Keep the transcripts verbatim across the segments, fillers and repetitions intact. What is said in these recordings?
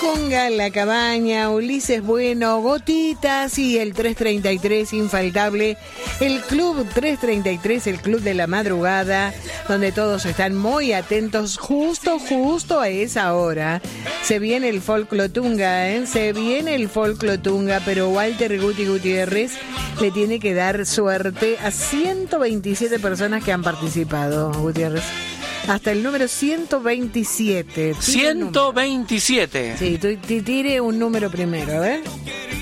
Conga, La Cabaña, Ulises Bueno, Gotitas y el tres treinta y tres infaltable, el Club tres treinta y tres, el Club de la Madrugada, donde todos están muy atentos justo, justo a esa hora. Se viene el folclotunga, ¿eh? Se viene el folclotunga, pero Walter Guti Gutiérrez le tiene que dar suerte a ciento veintisiete personas que han participado, Gutiérrez. Hasta el número ciento veintisiete. ciento veintisiete. Sí, tú, tú tire un número primero, a ver.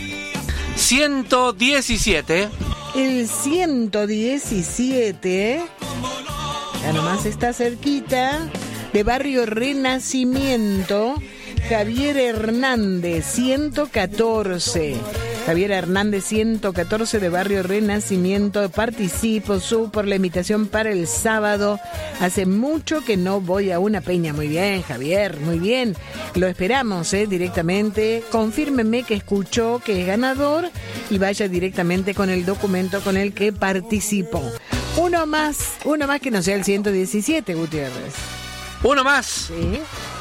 ciento diecisiete. El ciento diecisiete. Ya nomás está cerquita. De Barrio Renacimiento. Javier Hernández, ciento catorce. Javier Hernández, ciento catorce, de Barrio Renacimiento. Participo, su por la invitación para el sábado. Hace mucho que no voy a una peña. Muy bien, Javier, muy bien. Lo esperamos, ¿eh? Directamente. Confírmeme que escuchó que es ganador y vaya directamente con el documento con el que participó. Uno más, uno más que no sea el ciento diecisiete, Gutiérrez. Uno más. Sí.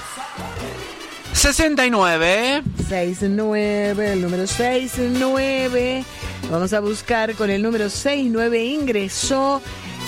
sesenta y nueve. sesenta y nueve, el número sesenta y nueve. Vamos a buscar con el número sesenta y nueve. Ingresó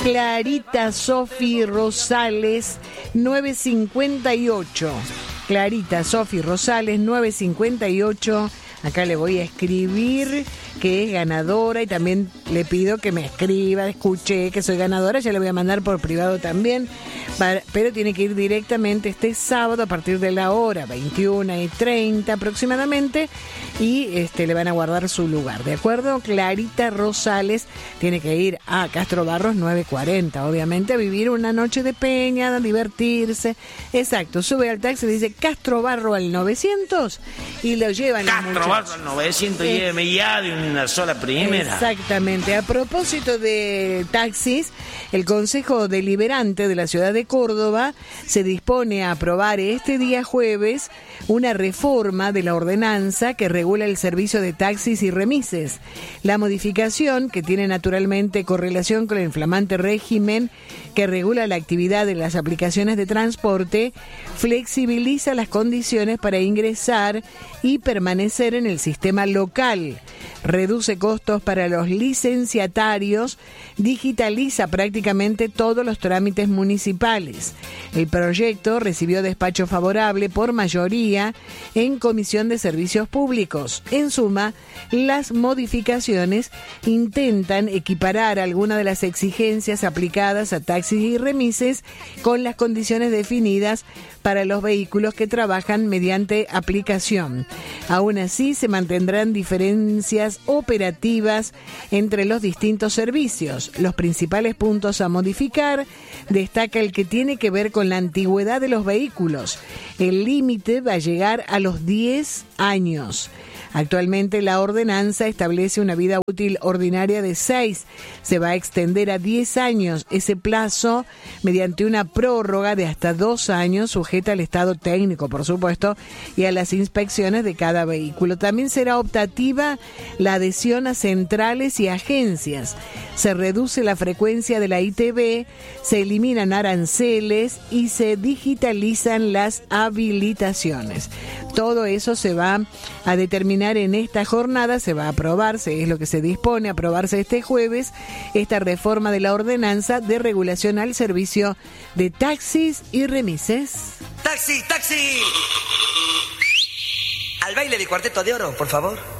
Clarita Sofi Rosales, novecientos cincuenta y ocho. Clarita Sofi Rosales, novecientos cincuenta y ocho. Acá le voy a escribir que es ganadora y también le pido que me escriba, escuché que soy ganadora, ya le voy a mandar por privado también, para, pero tiene que ir directamente este sábado a partir de la hora veintiuna y treinta aproximadamente y este le van a guardar su lugar, ¿de acuerdo? Clarita Rosales tiene que ir a Castro Barros nueve cuarenta, obviamente, a vivir una noche de peña, a divertirse, exacto, sube al taxi, dice Castro Barro al novecientos y lo llevan los muchachos. Castro Barro al novecientos, eh, lléveme ya de una sola primera. Exactamente. A propósito de taxis, el Consejo Deliberante de la Ciudad de Córdoba se dispone a aprobar este día jueves una reforma de la ordenanza que regula el servicio de taxis y remises. La modificación, que tiene naturalmente correlación con el flamante régimen que regula la actividad de las aplicaciones de transporte, flexibiliza las condiciones para ingresar y permanecer en el sistema local, reduce costos para los licenciatarios, digitaliza prácticamente todos los trámites municipales. El proyecto recibió despacho favorable por mayoría en Comisión de Servicios Públicos. En suma, las modificaciones intentan equiparar algunas de las exigencias aplicadas a taxis y remises con las condiciones definidas para los vehículos que trabajan mediante aplicación. Aún así, se mantendrán diferencias operativas entre los distintos servicios. Los principales puntos a modificar destaca el que tiene que ver con la antigüedad de los vehículos. El límite va a llegar a los diez años. Actualmente la ordenanza establece una vida útil ordinaria de seis. Se va a extender a diez años ese plazo mediante una prórroga de hasta dos años sujeta al estado técnico, por supuesto, y a las inspecciones de cada vehículo. También será optativa la adhesión a centrales y agencias. Se reduce la frecuencia de la I T V, se eliminan aranceles y se digitalizan las habilitaciones. Todo eso se va a determinar en esta jornada, se va a aprobarse, es lo que se dispone a aprobarse este jueves, esta reforma de la ordenanza de regulación al servicio de taxis y remises. ¡Taxi, taxi! Al baile de Cuarteto de Oro, por favor.